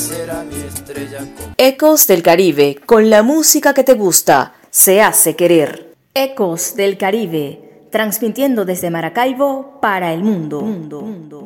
será mi estrella. Ecos del Caribe, con la música que te gusta, se hace querer. Ecos del Caribe, transmitiendo desde Maracaibo para el mundo.